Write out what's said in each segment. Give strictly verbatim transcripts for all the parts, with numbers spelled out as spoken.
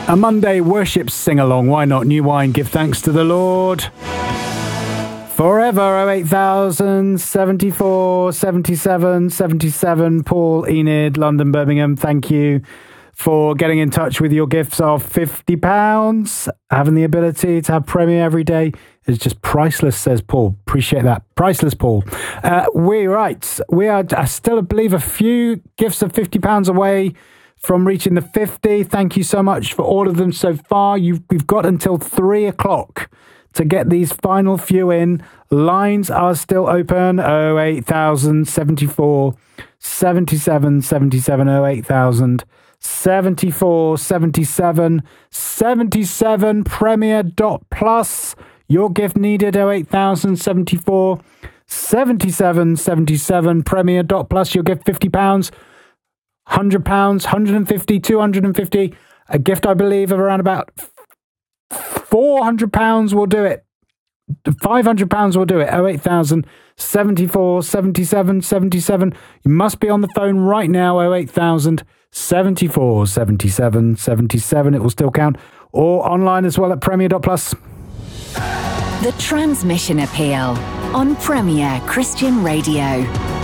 A Monday worship sing-along. Why not? New wine, give thanks to the Lord. Forever, oh eight thousand, seventy-four, seventy-seven, seventy-seven. Paul, Enid, London, Birmingham, thank you for getting in touch with your gifts of fifty pounds. Having the ability to have Premier every day is just priceless, says Paul. Appreciate that. Priceless, Paul. Uh, we, right, we are, I still believe, a few gifts of fifty pounds away from reaching the fifty. Thank you so much for all of them so far. You've, we've got until three o'clock to get these final few in. Lines are still open. oh eight thousand, seventy-four, seventy-seven, seventy-seven, oh eight thousand, seventy-four, seventy-seven, seventy-seven. Premier dot plus. Your gift needed. oh eight thousand, seventy-four, seventy-seven, seventy-seven. Premier dot plus. Your gift fifty pounds. one hundred pounds, one hundred fifty, two hundred fifty. A gift, I believe, of around about four hundred pounds will do it. five hundred pounds will do it. oh eight thousand, seventy-four, seventy-seven, seventy-seven. You must be on the phone right now. oh eight thousand, seventy-four, seventy-seven, seventy-seven. It will still count. Or online as well at Premier dot plus. The Transmission Appeal on Premier Christian Radio.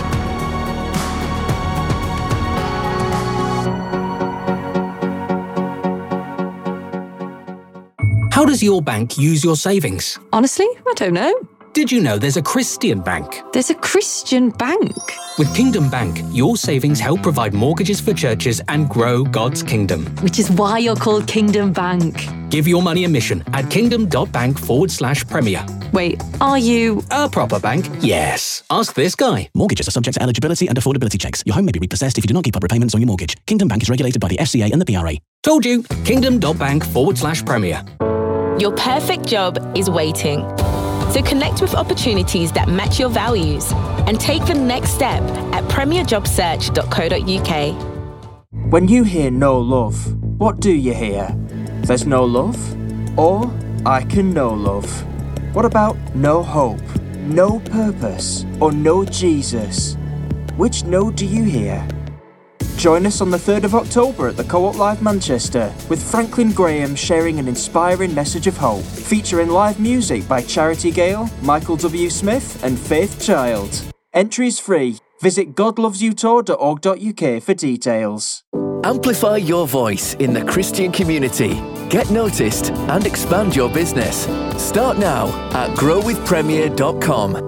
How does your bank use your savings? Honestly, I don't know. Did you know there's a Christian bank? There's a Christian bank? With Kingdom Bank, your savings help provide mortgages for churches and grow God's kingdom. Which is why you're called Kingdom Bank. Give your money a mission at kingdom.bank forward slash premier. Wait, are you... A proper bank? Yes. Ask this guy. Mortgages are subject to eligibility and affordability checks. Your home may be repossessed if you do not keep up repayments on your mortgage. Kingdom Bank is regulated by the F C A and the P R A. Told you. Kingdom.bank forward slash premier. Your perfect job is waiting. So connect with opportunities that match your values and take the next step at premier job search dot co dot uk. When you hear no love, what do you hear? There's no love? Or I can know love? What about no hope, no purpose, or no Jesus? Which no do you hear? Join us on the third of October at the Co-op Live Manchester with Franklin Graham sharing an inspiring message of hope, featuring live music by Charity Gale, Michael W. Smith and Faith Child. Entries free. Visit god loves you tour dot org dot uk for details. Amplify your voice in the Christian community. Get noticed and expand your business. Start now at grow with premier dot com.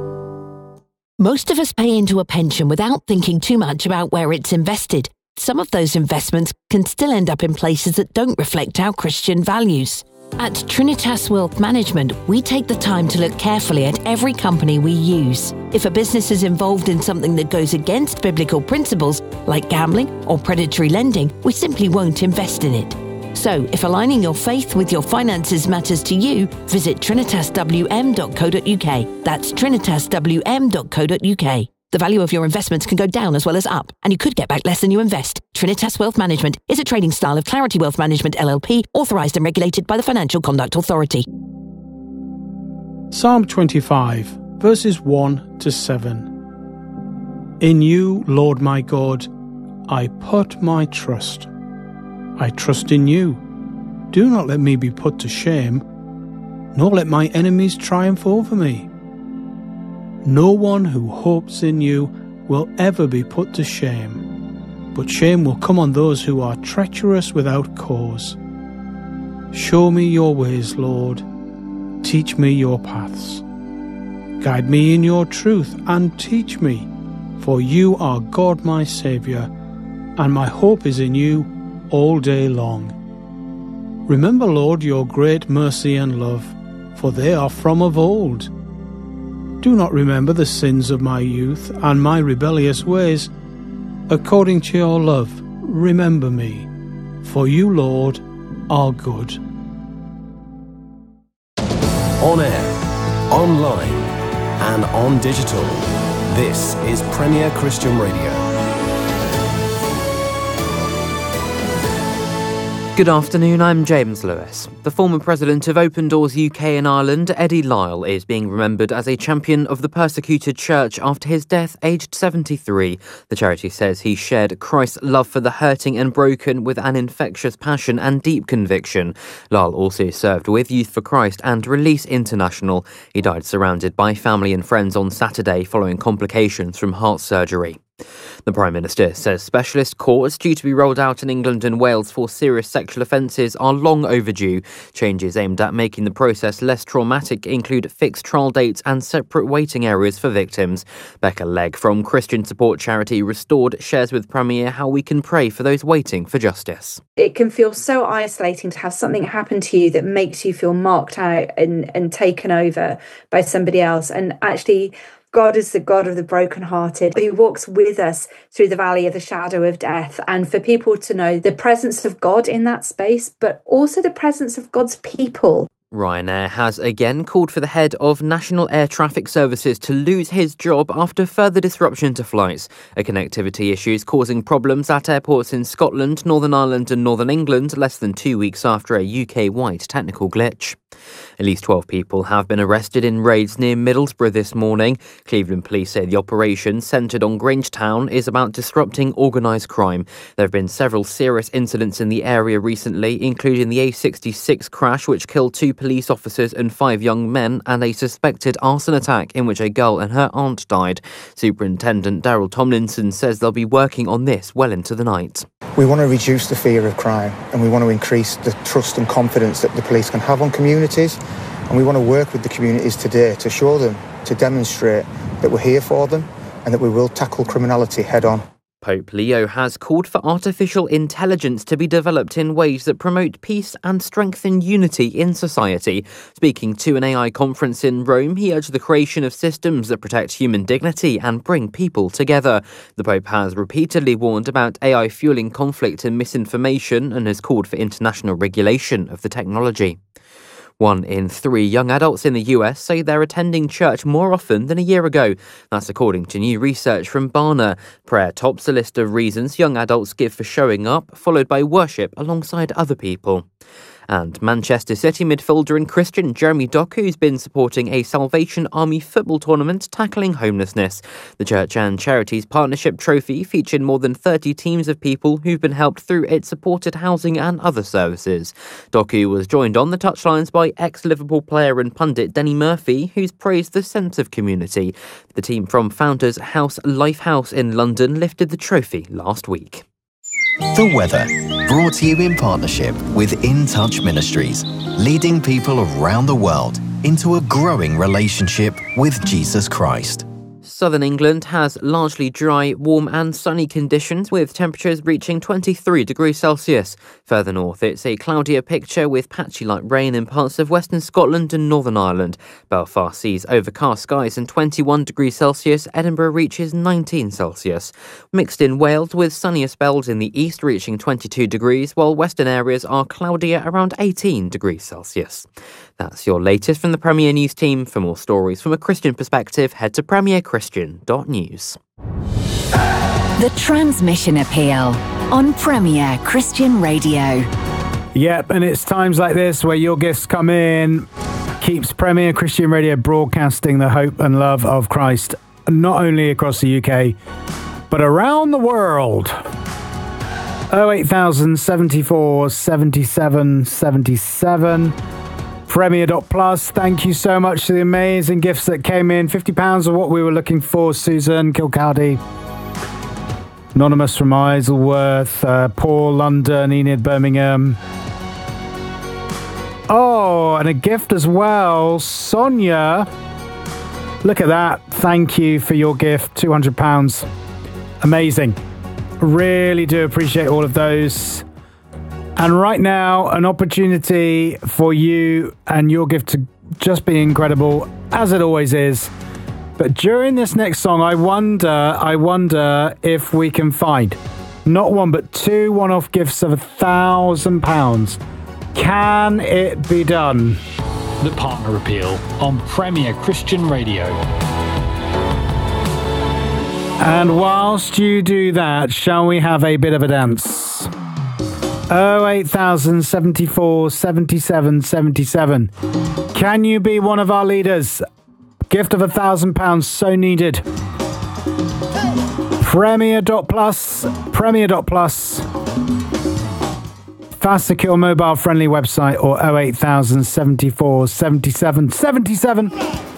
Most of us pay into a pension without thinking too much about where it's invested. Some of those investments can still end up in places that don't reflect our Christian values. At Trinitas Wealth Management, we take the time to look carefully at every company we use. If a business is involved in something that goes against biblical principles, like gambling or predatory lending, we simply won't invest in it. So, if aligning your faith with your finances matters to you, visit trinitas w m dot co dot uk. That's trinitas w m dot co dot uk. The value of your investments can go down as well as up, and you could get back less than you invest. Trinitas Wealth Management is a trading style of Clarity Wealth Management L L P, authorised and regulated by the Financial Conduct Authority. Psalm twenty-five, verses one to seven. In you, Lord my God, I put my trust. I trust in you. Do not let me be put to shame, nor let my enemies triumph over me. No one who hopes in you will ever be put to shame, but shame will come on those who are treacherous without cause. Show me your ways, Lord. Teach me your paths. Guide me in your truth and teach me, for you are God my Saviour, and my hope is in you all day long. Remember, Lord, your great mercy and love, for they are from of old. Do not remember the sins of my youth and my rebellious ways. According to your love, remember me, for you, Lord, are good. On air, online, and on digital, this is Premier Christian Radio. Good afternoon, I'm James Lewis. The former president of Open Doors U K and Ireland, Eddie Lyle, is being remembered as a champion of the persecuted church after his death, aged seventy-three. The charity says he shared Christ's love for the hurting and broken with an infectious passion and deep conviction. Lyle also served with Youth for Christ and Release International. He died surrounded by family and friends on Saturday following complications from heart surgery. The Prime Minister says specialist courts due to be rolled out in England and Wales for serious sexual offences are long overdue. Changes aimed at making the process less traumatic include fixed trial dates and separate waiting areas for victims. Becca Legg from Christian support charity Restored shares with Premier how we can pray for those waiting for justice. It can feel so isolating to have something happen to you that makes you feel marked out and, and taken over by somebody else. And actually, God is the God of the brokenhearted, who walks with us through the valley of the shadow of death. And for people to know the presence of God in that space, but also the presence of God's people. Ryanair has again called for the head of National Air Traffic Services to lose his job after further disruption to flights. A connectivity issue is causing problems at airports in Scotland, Northern Ireland and Northern England less than two weeks after a U K-wide technical glitch. At least twelve people have been arrested in raids near Middlesbrough this morning. Cleveland police say the operation, centred on Grangetown, is about disrupting organised crime. There have been several serious incidents in the area recently, including the A sixty-six crash which killed two police officers and five young men, and a suspected arson attack in which a girl and her aunt died. Superintendent Daryl Tomlinson says they'll be working on this well into the night. We want to reduce the fear of crime, and we want to increase the trust and confidence that the police can have on communities, and we want to work with the communities today to show them, to demonstrate that we're here for them and that we will tackle criminality head on. Pope Leo has called for artificial intelligence to be developed in ways that promote peace and strengthen unity in society. Speaking to an A I conference in Rome, he urged the creation of systems that protect human dignity and bring people together. The Pope has repeatedly warned about A I fueling conflict and misinformation and has called for international regulation of the technology. One in three young adults in the U S say they're attending church more often than a year ago. That's according to new research from Barna. Prayer tops a list of reasons young adults give for showing up, followed by worship alongside other people. And Manchester City midfielder and Christian Jeremy Doku's been supporting a Salvation Army football tournament tackling homelessness. The Church and Charities Partnership Trophy featured more than thirty teams of people who've been helped through its supported housing and other services. Doku was joined on the touchlines by ex-Liverpool player and pundit Denny Murphy, who's praised the sense of community. The team from Founders House Lifehouse in London lifted the trophy last week. The weather, brought to you in partnership with In Touch Ministries, leading people around the world into a growing relationship with Jesus Christ. Southern England has largely dry, warm and sunny conditions with temperatures reaching twenty-three degrees Celsius. Further north, it's a cloudier picture with patchy light rain in parts of western Scotland and Northern Ireland. Belfast sees overcast skies and twenty-one degrees Celsius. Edinburgh reaches nineteen Celsius. Mixed in Wales with sunnier spells in the east reaching twenty-two degrees, while western areas are cloudier around eighteen degrees Celsius. That's your latest from the Premier News team. For more stories from a Christian perspective, head to premier christian dot news. The Transmission Appeal on Premier Christian Radio. Yep, and it's times like this where your gifts come in. Keeps Premier Christian Radio broadcasting the hope and love of Christ, not only across the U K, but around the world. oh eight thousand seventy-four seventy-seven seventy-seven. Premier dot plus, thank you so much for the amazing gifts that came in. fifty pounds of what we were looking for. Susan Kilcaldy, Anonymous from Isleworth, uh, Paul London, Enid Birmingham. Oh, and a gift as well. Sonia, look at that. Thank you for your gift. two hundred pounds. Amazing. Really do appreciate all of those. And right now, an opportunity for you and your gift to just be incredible, as it always is. But during this next song, I wonder, I wonder if we can find not one, but two one-off gifts of a thousand pounds. Can it be done? The Partner Appeal on Premier Christian Radio. And whilst you do that, shall we have a bit of a dance? oh eight thousand seventy-four seventy-seven seventy-seven. Can you be one of our leaders? Gift of a thousand pounds so needed. Premier dot plus, Premier dot plus. Fast, secure, mobile friendly website or oh eight thousand seventy-four seventy-seven seventy-seven.